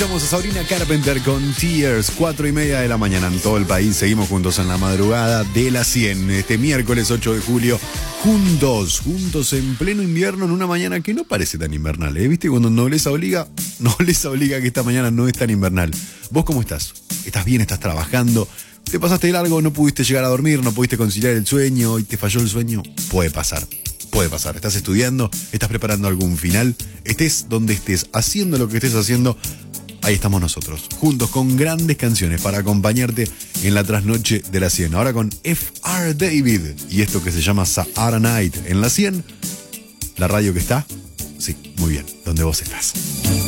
escuchamos a Sabrina Carpenter con Tears, 4:30 de la mañana en todo el país. Seguimos juntos en la madrugada de la 100, este miércoles 8 de julio. Juntos en pleno invierno, en una mañana que no parece tan invernal, ¿eh? ¿Viste? Cuando nobleza obliga que esta mañana no es tan invernal. ¿Vos cómo estás? ¿Estás bien? ¿Estás trabajando? ¿Te pasaste de largo? ¿No pudiste llegar a dormir? ¿No pudiste conciliar el sueño? ¿Y te falló el sueño? Puede pasar. ¿Estás estudiando? ¿Estás preparando algún final? Estés donde estés, haciendo lo que estés haciendo, ahí estamos nosotros, juntos con grandes canciones para acompañarte en la trasnoche de la 100. Ahora con F.R. David y esto que se llama Sahara Night en la 100, la radio que está, sí, muy bien, donde vos estás.